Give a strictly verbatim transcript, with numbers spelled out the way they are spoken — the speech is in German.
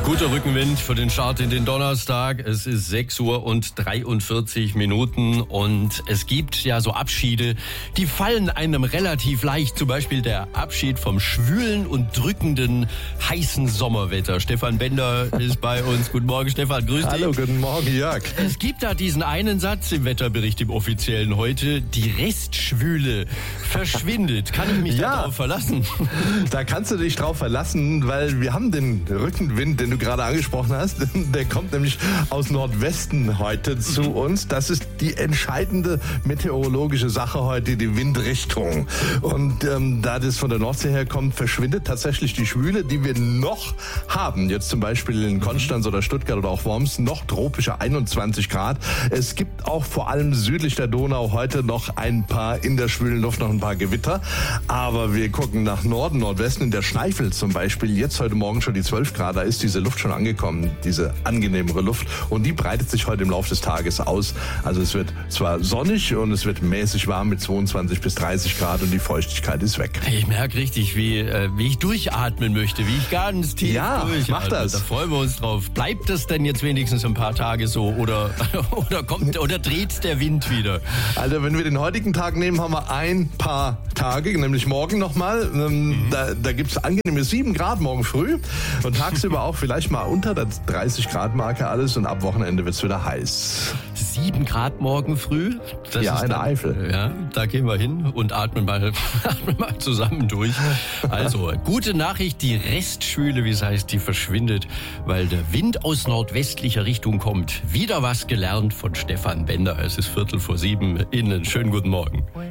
Guter Rückenwind für den Start in den Donnerstag. Es ist sechs Uhr und dreiundvierzig Minuten und es gibt ja so Abschiede, die fallen einem relativ leicht. Zum Beispiel der Abschied vom schwülen und drückenden, heißen Sommerwetter. Stefan Bender ist bei uns. Guten Morgen, Stefan. Grüß dich. Hallo, guten Morgen, Jörg. Es gibt da diesen einen Satz im Wetterbericht, im offiziellen heute. Die Restschwüle verschwindet. Kann ich mich Ja. darauf verlassen? Da kannst du dich drauf verlassen, weil wir haben den Rückenwind, den du gerade angesprochen hast. Der kommt nämlich aus Nordwesten heute zu uns. Das ist die entscheidende meteorologische Sache heute, die Windrichtung. Und ähm, da das von der Nordsee herkommt, verschwindet tatsächlich die Schwüle, die wir noch haben. Jetzt zum Beispiel in Konstanz oder Stuttgart oder auch Worms noch tropische einundzwanzig Grad. Es gibt auch vor allem südlich der Donau heute noch ein paar in der schwülen Luft noch ein paar Gewitter. Aber wir gucken nach Norden, Nordwesten, in der Schneifel zum Beispiel. Jetzt heute Morgen schon die zwölf Grad. Da ist diese Luft schon angekommen, diese angenehmere Luft. Und die breitet sich heute im Laufe des Tages aus. Also es wird zwar sonnig und es wird mäßig warm mit zweiundzwanzig bis dreißig Grad und die Feuchtigkeit ist weg. Ich merke richtig, wie, äh, wie ich durchatmen möchte, wie ich ganz tief Ja, durchatme. mach das. Da freuen wir uns drauf. Bleibt das denn jetzt wenigstens ein paar Tage so oder, oder kommt oder dreht der Wind wieder? Also wenn wir den heutigen Tag nehmen, haben wir ein paar Tage, nämlich morgen nochmal. Ähm, mhm. Da, da gibt es angenehme sieben Grad morgen früh und tagsüber auch vielleicht mal unter der dreißig Grad Marke alles und ab Wochenende wird es wieder heiß. sieben Grad morgen früh? Das ja, ist in der dann, Eifel. Ja, da gehen wir hin und atmen mal, atmen mal zusammen durch. Also, gute Nachricht, die Restschwüle, wie es heißt, die verschwindet, weil der Wind aus nordwestlicher Richtung kommt. Wieder was gelernt von Stefan Bender. Es ist Viertel vor sieben. Ihnen schönen guten Morgen.